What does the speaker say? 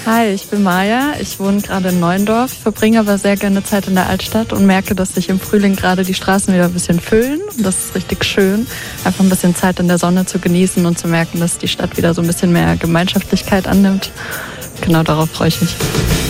Hi, ich bin Maja. Ich wohne gerade in Neuendorf, verbringe aber sehr gerne Zeit in der Altstadt und merke, dass sich im Frühling gerade die Straßen wieder ein bisschen füllen. Und das ist richtig schön, einfach ein bisschen Zeit in der Sonne zu genießen und zu merken, dass die Stadt wieder so ein bisschen mehr Gemeinschaftlichkeit annimmt. Genau, darauf freue ich mich.